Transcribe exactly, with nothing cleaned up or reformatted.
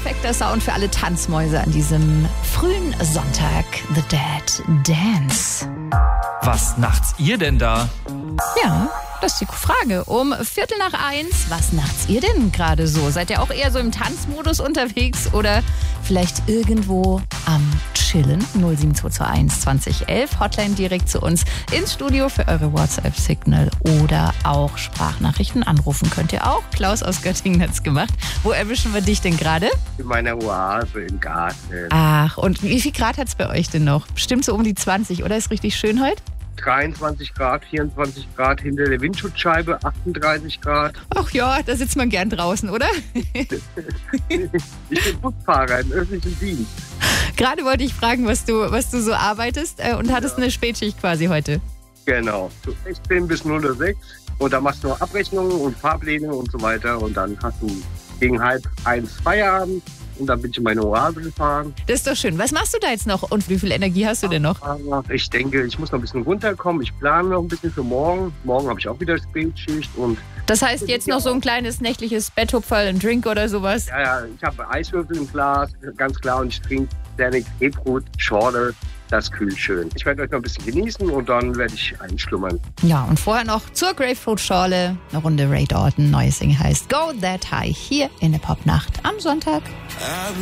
perfekter Sound für alle Tanzmäuse an diesem frühen Sonntag. The Dead Dance. Was nachts ihr denn da? Ja, das ist die Frage. Um Viertel nach eins, was nachts ihr denn gerade so? Seid ihr auch eher so im Tanzmodus unterwegs oder vielleicht irgendwo am Chillen? null sieben zwei zwei eins zwanzig elf, Hotline direkt zu uns ins Studio für eure WhatsApp-Signal oder auch Sprachnachrichten. Anrufen könnt ihr auch. Klaus aus Göttingen hat's gemacht. Wo erwischen wir dich denn gerade? In meiner Oase im Garten. Ach, und wie viel Grad hat's bei euch denn noch? Bestimmt so um die zwanzig, oder? Ist richtig schön heute? dreiundzwanzig Grad, vierundzwanzig Grad hinter der Windschutzscheibe, achtunddreißig Grad. Ach ja, da sitzt man gern draußen, oder? Ich bin Busfahrer im öffentlichen Dienst. Gerade wollte ich fragen, was du, was du so arbeitest äh, und hattest Ja. eine Spätschicht quasi heute. Genau. Zu sechzehn bis null Uhr sechs. Und da machst du noch Abrechnungen und Fahrpläne und so weiter. Und dann hast du gegen halb eins Feierabend. Und dann bin ich in meine Oase gefahren. Das ist doch schön. Was machst du da jetzt noch und wie viel Energie hast du denn noch? Ich denke, ich muss noch ein bisschen runterkommen. Ich plane noch ein bisschen für morgen. Morgen habe ich auch wieder Spätschicht. Und Das heißt jetzt noch so ein kleines nächtliches Betthupferl, ein Drink oder sowas? ja, ja, ich habe Eiswürfel im Glas, ganz klar. Und ich trinke Danik Grapefruit Schorle. Das kühlt schön. Ich werde euch noch ein bisschen genießen und dann werde ich einschlummern. Ja, und vorher noch zur Grapefruit-Schorle eine Runde Ray Dalton. Neues Ding heißt Go That High hier in der Popnacht am Sonntag.